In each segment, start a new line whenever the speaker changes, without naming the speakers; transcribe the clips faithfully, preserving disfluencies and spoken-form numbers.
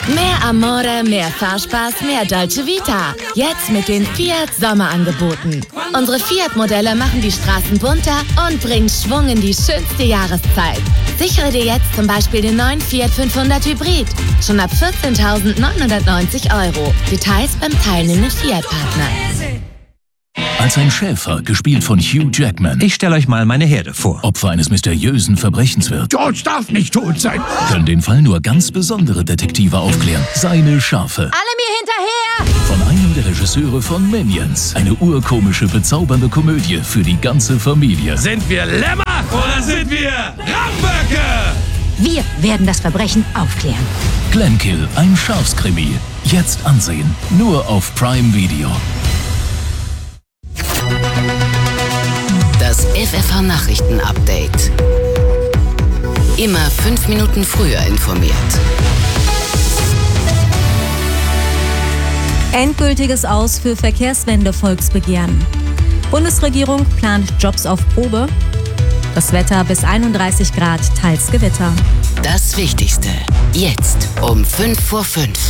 Mehr Amore, mehr Fahrspaß, mehr Dolce Vita. Jetzt mit den Fiat Sommerangeboten. Unsere Fiat-Modelle machen die Straßen bunter und bringen Schwung in die schönste Jahreszeit. Sichere dir jetzt zum Beispiel den neuen Fiat fünfhundert Hybrid. Schon ab vierzehntausendneunhundertneunzig Euro. Details beim teilnehmenden Fiat-Partner.
Als ein Schäfer, gespielt von Hugh Jackman.
Ich stelle euch mal meine Herde vor.
Opfer eines mysteriösen Verbrechens wird.
George darf nicht tot sein.
Können den Fall nur ganz besondere Detektive aufklären. Seine Schafe.
Alle mir hinterher!
Von einem der Regisseure von Minions. Eine urkomische, bezaubernde Komödie für die ganze Familie.
Sind wir Lämmer oder sind wir Ramböcke?
Wir werden das Verbrechen aufklären.
Glenkill, ein Schafskrimi. Jetzt ansehen. Nur auf Prime Video.
Das F F H-Nachrichten-Update. Immer fünf Minuten früher informiert.
Endgültiges Aus für Verkehrswende-Volksbegehren. Bundesregierung plant Jobs auf Probe. Das Wetter bis einunddreißig Grad, teils Gewitter.
Das Wichtigste. Jetzt um fünf vor fünf.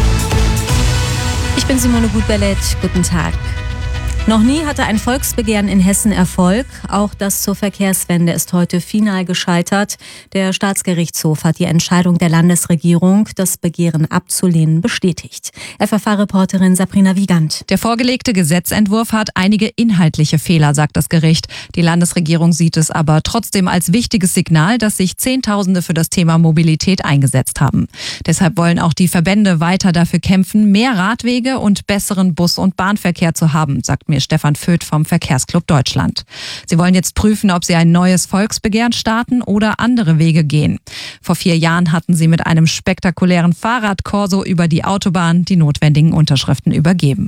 Ich bin Simone Gutbellet. Guten Tag. Noch nie hatte ein Volksbegehren in Hessen Erfolg. Auch das zur Verkehrswende ist heute final gescheitert. Der Staatsgerichtshof hat die Entscheidung der Landesregierung, das Begehren abzulehnen, bestätigt. F F H-Reporterin Sabrina Wiegand.
Der vorgelegte Gesetzentwurf hat einige inhaltliche Fehler, sagt das Gericht. Die Landesregierung sieht es aber trotzdem als wichtiges Signal, dass sich Zehntausende für das Thema Mobilität eingesetzt haben. Deshalb wollen auch die Verbände weiter dafür kämpfen, mehr Radwege und besseren Bus- und Bahnverkehr zu haben, sagt mir Stefan Föth vom Verkehrsclub Deutschland. Sie wollen jetzt prüfen, ob sie ein neues Volksbegehren starten oder andere Wege gehen. Vor vier Jahren hatten sie mit einem spektakulären Fahrradkorso über die Autobahn die notwendigen Unterschriften übergeben.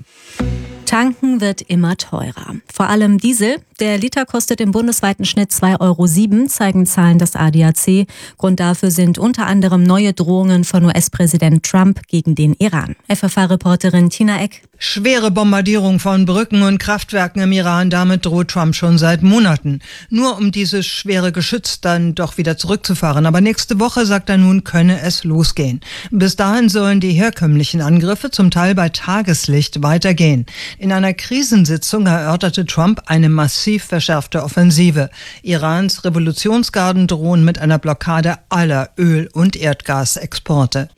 Tanken wird immer teurer. Vor allem Diesel. Der Liter kostet im bundesweiten Schnitt zwei Euro sieben, zeigen Zahlen des A D A C. Grund dafür sind unter anderem neue Drohungen von U S-Präsident Trump gegen den Iran. F F H-Reporterin Tina Eck.
Schwere Bombardierung von Brücken und Kraftwerken im Iran, damit droht Trump schon seit Monaten. Nur um dieses schwere Geschütz dann doch wieder zurückzufahren. Aber nächste Woche, sagt er nun, könne es losgehen. Bis dahin sollen die herkömmlichen Angriffe zum Teil bei Tageslicht weitergehen. In einer Krisensitzung erörterte Trump eine massiv verschärfte Offensive. Irans Revolutionsgarden drohen mit einer Blockade aller Öl- und Erdgasexporte.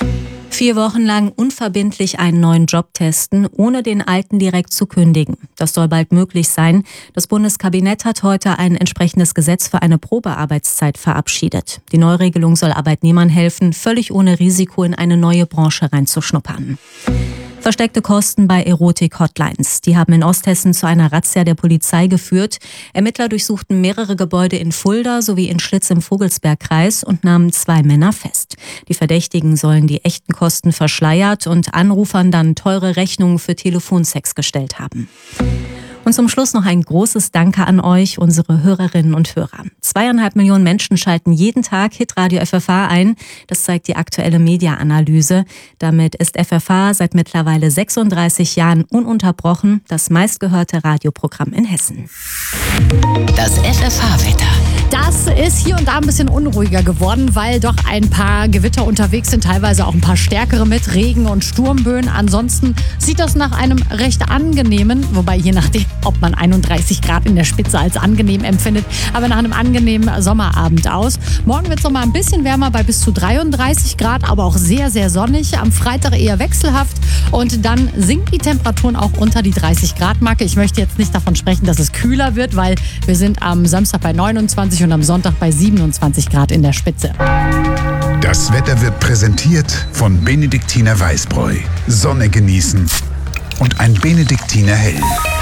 Vier Wochen lang unverbindlich einen neuen Job testen, ohne den alten direkt zu kündigen. Das soll bald möglich sein. Das Bundeskabinett hat heute ein entsprechendes Gesetz für eine Probearbeitszeit verabschiedet. Die Neuregelung soll Arbeitnehmern helfen, völlig ohne Risiko in eine neue Branche reinzuschnuppern. Versteckte Kosten bei Erotik-Hotlines. Die haben in Osthessen zu einer Razzia der Polizei geführt. Ermittler durchsuchten mehrere Gebäude in Fulda sowie in Schlitz im Vogelsbergkreis und nahmen zwei Männer fest. Die Verdächtigen sollen die echten Kosten verschleiert und Anrufern dann teure Rechnungen für Telefonsex gestellt haben. Und zum Schluss noch ein großes Danke an euch, unsere Hörerinnen und Hörer. Zweieinhalb Millionen Menschen schalten jeden Tag Hitradio F F H ein. Das zeigt die aktuelle Media-Analyse. Damit ist F F H seit mittlerweile sechsunddreißig Jahren ununterbrochen das meistgehörte Radioprogramm in Hessen.
Das F F H-Wetter.
Das ist hier und da ein bisschen unruhiger geworden, weil doch ein paar Gewitter unterwegs sind, teilweise auch ein paar stärkere mit Regen- und Sturmböen. Ansonsten sieht das nach einem recht angenehmen, wobei je nachdem, ob man einunddreißig Grad in der Spitze als angenehm empfindet, aber nach einem angenehmen Sommerabend aus. Morgen wird es noch mal ein bisschen wärmer bei bis zu dreiunddreißig Grad, aber auch sehr, sehr sonnig. Am Freitag eher wechselhaft und dann sinken die Temperaturen auch unter die dreißig Grad Marke. Ich möchte jetzt nicht davon sprechen, dass es kühler wird, weil wir sind am Samstag bei neunundzwanzig und am Sonntag bei siebenundzwanzig Grad in der Spitze.
Das Wetter wird präsentiert von Benediktiner Weißbräu. Sonne genießen und ein Benediktiner Hell.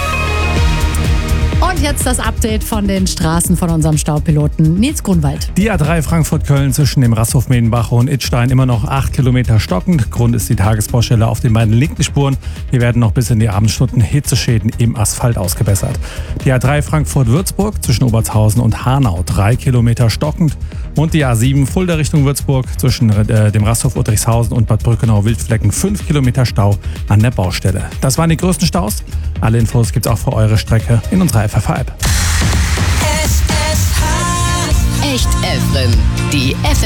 Und jetzt das Update von den Straßen von unserem Staupiloten Nils Grunwald.
Die A drei Frankfurt-Köln zwischen dem Rasthof Medenbach und Idstein immer noch acht Kilometer stockend. Grund ist die Tagesbaustelle auf den beiden linken Spuren. Hier werden noch bis in die Abendstunden Hitzeschäden im Asphalt ausgebessert. Die A drei Frankfurt-Würzburg zwischen Obertshausen und Hanau drei Kilometer stockend. Und die A sieben Fulda Richtung Würzburg zwischen äh, dem Rasthof Uttrichshausen und Bad Brückenau-Wildflecken fünf Kilometer Stau an der Baustelle. Das waren die größten Staus. Alle Infos gibt's auch für eure Strecke in unserer F F H-App.
Echt Efren, die F